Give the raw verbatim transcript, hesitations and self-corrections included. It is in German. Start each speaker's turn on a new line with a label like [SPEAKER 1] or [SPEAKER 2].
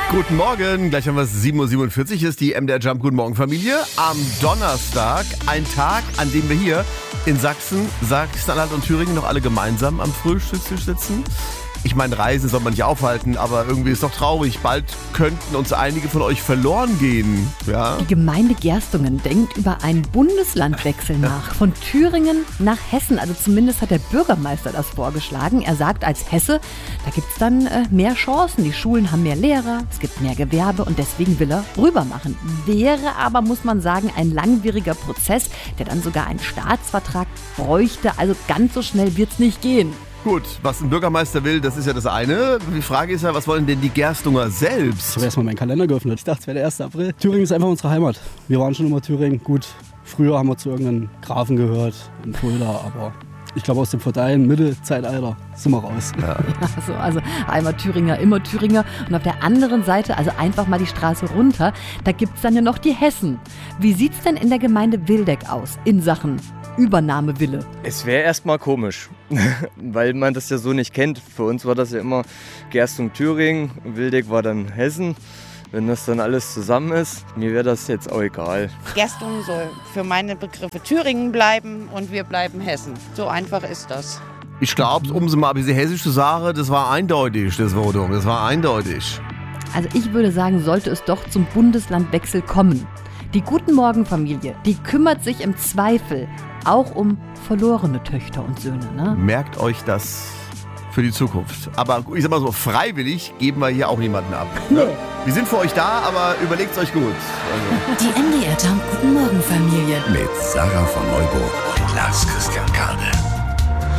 [SPEAKER 1] Guten Morgen, gleich haben wir es sieben Uhr siebenundvierzig, ist die M D R Jump Guten Morgen Familie. Am Donnerstag, ein Tag, an dem wir hier in Sachsen, Sachsen-Anhalt und Thüringen noch alle gemeinsam am Frühstückstisch sitzen. Ich meine, Reisen soll man nicht aufhalten, aber irgendwie ist doch traurig. Bald könnten uns einige von euch verloren gehen. Ja?
[SPEAKER 2] Die Gemeinde Gerstungen denkt über einen Bundeslandwechsel nach. Von Thüringen nach Hessen. Also zumindest hat der Bürgermeister das vorgeschlagen. Er sagt, als Hesse, da gibt es dann äh, mehr Chancen. Die Schulen haben mehr Lehrer, es gibt mehr Gewerbe und deswegen will er rüber machen. Wäre aber, muss man sagen, ein langwieriger Prozess, der dann sogar einen Staatsvertrag bräuchte. Also ganz so schnell wird es nicht gehen.
[SPEAKER 1] Gut, was ein Bürgermeister will, das ist ja das eine. Die Frage ist ja, was wollen denn die Gerstunger selbst?
[SPEAKER 3] Ich habe erstmal meinen Kalender geöffnet. Ich dachte, es wäre der erste April. Thüringen ist einfach unsere Heimat. Wir waren schon immer Thüringen. Gut, früher haben wir zu irgendeinem Grafen gehört in Fulda, aber ich glaube, aus dem feudalen Mittelzeitalter sind wir raus.
[SPEAKER 1] Ja.
[SPEAKER 2] Also, also einmal Thüringer, immer Thüringer. Und auf der anderen Seite, also einfach mal die Straße runter, da gibt es dann ja noch die Hessen. Wie sieht es denn in der Gemeinde Wildeck aus in Sachen Übernahmewille?
[SPEAKER 4] Es wäre erstmal komisch, weil man das ja so nicht kennt. Für uns war das ja immer Gerstung Thüringen, Wildeck war dann Hessen. Wenn das dann alles zusammen ist, mir wäre das jetzt auch egal.
[SPEAKER 5] Gerstungen soll für meine Begriffe Thüringen bleiben und wir bleiben Hessen. So einfach ist das.
[SPEAKER 1] Ich glaube, um sie mal ein bisschen hessisch zu sagen, das war eindeutig, das Votum. Das war eindeutig.
[SPEAKER 2] Also ich würde sagen, sollte es doch zum Bundeslandwechsel kommen. Die Guten Morgen Familie, die kümmert sich im Zweifel auch um verlorene Töchter und Söhne. Ne?
[SPEAKER 1] Merkt euch das für die Zukunft. Aber ich sag mal so, freiwillig geben wir hier auch niemanden ab. Ne? Wir sind für euch da, aber überlegt es euch gut. Also.
[SPEAKER 6] Die M D R Jump Guten Morgen Familie.
[SPEAKER 7] Mit Sarah von Neuburg und Lars Christian Kade.